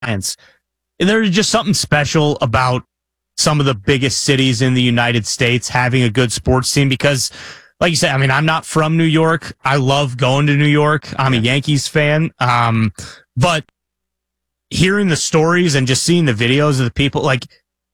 Giants. There's just something special about some of the biggest cities in the United States having a good sports team because, like you said, I mean, I'm not from New York. I love going to New York. I'm a Yankees fan. But hearing the stories and just seeing the videos of the people, like,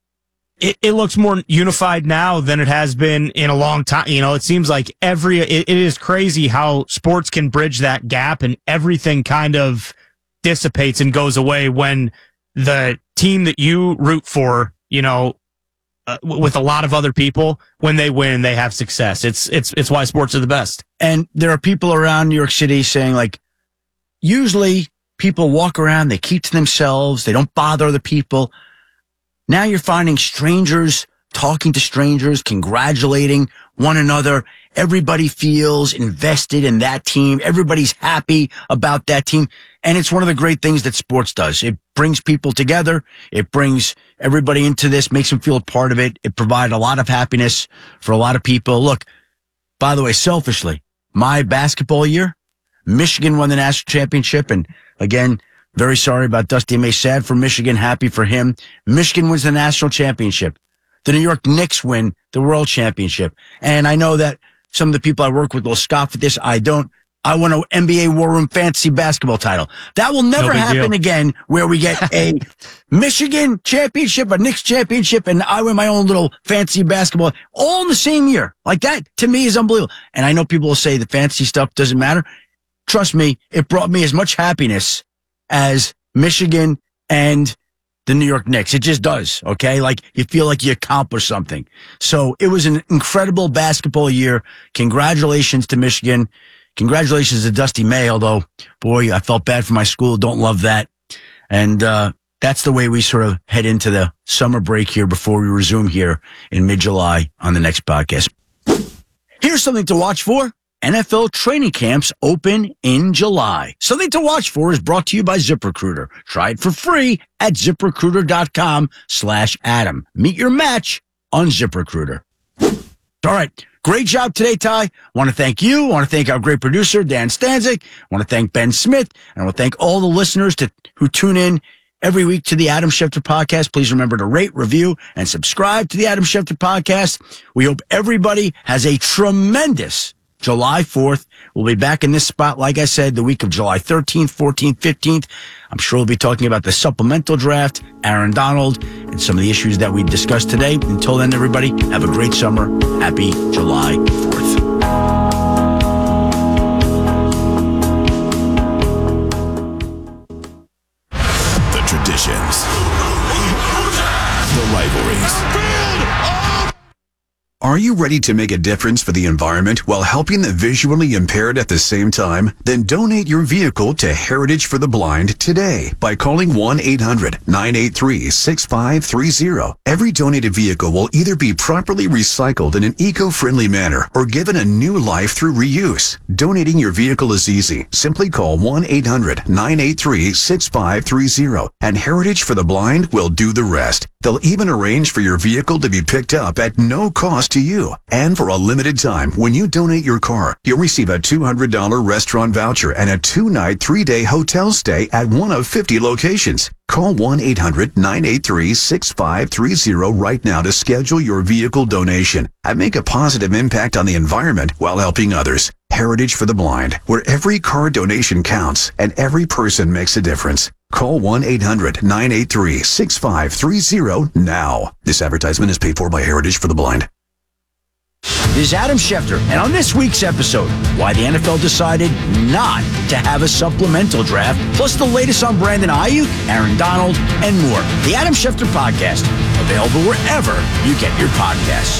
it looks more unified now than it has been in a long time. You know, it seems like it is crazy how sports can bridge that gap and everything kind of dissipates and goes away when the team that you root for, you know, with a lot of other people, when they win, they have success. It's why sports are the best. And there are people around New York City saying, like, usually people walk around, they keep to themselves, they don't bother other people. Now you're finding strangers talking to strangers, congratulating one another. Everybody feels invested in that team. Everybody's happy about that team. And it's one of the great things that sports does. It brings people together. It brings everybody into this, makes them feel a part of it. It provides a lot of happiness for a lot of people. Look, by the way, selfishly, my basketball year, Michigan won the national championship. And again, very sorry about Dusty May. Sad for Michigan. Happy for him. Michigan wins the national championship. The New York Knicks win the world championship. And I know that some of the people I work with will scoff at this. I don't. I won an NBA War Room Fantasy Basketball title. That will never happen again, where we get a Michigan championship, a Knicks championship, and I win my own little fantasy basketball all in the same year. Like, that, to me, is unbelievable. And I know people will say the fantasy stuff doesn't matter. Trust me, it brought me as much happiness as Michigan and the New York Knicks. It just does, okay? Like, you feel like you accomplished something. So it was an incredible basketball year. Congratulations to Michigan. Congratulations to Dusty May, although, boy, I felt bad for my school. Don't love that. And that's the way we sort of head into the summer break here before we resume here in mid-July on the next podcast. Here's something to watch for. NFL training camps open in July. Something to watch for is brought to you by ZipRecruiter. Try it for free at ZipRecruiter.com/Adam. Meet your match on ZipRecruiter. All right. Great job today, Ty. Want to thank you. Want to thank our great producer, Dan Stanzik. Want to thank Ben Smith. And I want to thank all the listeners who tune in every week to the Adam Schefter Podcast. Please remember to rate, review, and subscribe to the Adam Schefter Podcast. We hope everybody has a tremendous July 4th. We'll be back in this spot, like I said, the week of July 13th, 14th, 15th. I'm sure we'll be talking about the supplemental draft, Aaron Donald, and some of the issues that we discussed today. Until then, everybody, have a great summer. Happy July 4th. The traditions, the rivalries. Are you ready to make a difference for the environment while helping the visually impaired at the same time? Then donate your vehicle to Heritage for the Blind today by calling 1-800-983-6530. Every donated vehicle will either be properly recycled in an eco-friendly manner or given a new life through reuse. Donating your vehicle is easy. Simply call 1-800-983-6530 and Heritage for the Blind will do the rest. They'll even arrange for your vehicle to be picked up at no cost to you. And for a limited time, when you donate your car, you'll receive a $200 restaurant voucher and a 2-night, 3-day hotel stay at one of 50 locations. Call 1-800-983-6530 right now to schedule your vehicle donation and make a positive impact on the environment while helping others. Heritage for the Blind, where every car donation counts and every person makes a difference. Call 1-800-983-6530 now. This advertisement is paid for by Heritage for the Blind. This is Adam Schefter, and on this week's episode, why the NFL decided not to have a supplemental draft, plus the latest on Brandon Ayuk, Aaron Donald, and more. The Adam Schefter Podcast, available wherever you get your podcasts.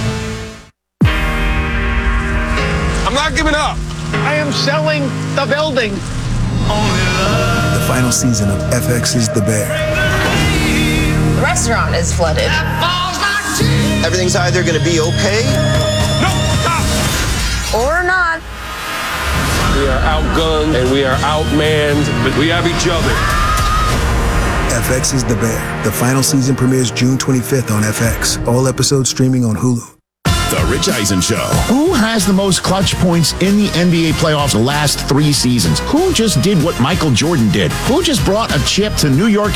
I'm not giving up. I am selling the building. The final season of FX's The Bear. The restaurant is flooded. Everything's either going to be okay, or not. We are outgunned and we are outmanned, but we have each other. FX's The Bear. The final season premieres June 25th on FX. All episodes streaming on Hulu. The Rich Eisen Show. Who has the most clutch points in the NBA playoffs the last 3 seasons? Who just did what Michael Jordan did? Who just brought a chip to New York